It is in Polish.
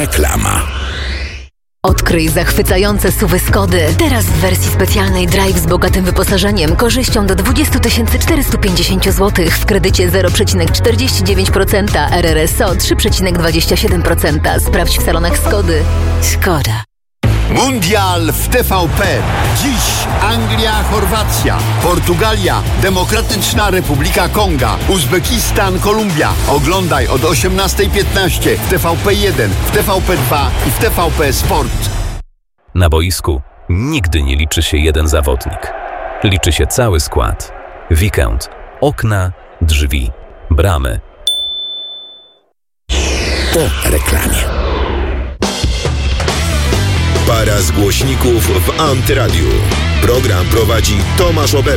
Reklama. Odkryj zachwycające SUV-y Skody. Teraz w wersji specjalnej Drive z bogatym wyposażeniem, korzyścią do 20 450 zł w kredycie 0,49%, RRSO 3,27%. Sprawdź w salonach Skody. Skoda. Mundial w TVP. Dziś Anglia, Chorwacja, Portugalia, Demokratyczna Republika Konga, Uzbekistan, Kolumbia. Oglądaj od 18:15 w TVP1, w TVP2 i w TVP Sport. Na boisku nigdy nie liczy się jeden zawodnik. Liczy się cały skład. Weekend. Okna, drzwi, bramy. Po reklamie. Para z głośników w Antyradiu. Program prowadzi Tomasz Oberg.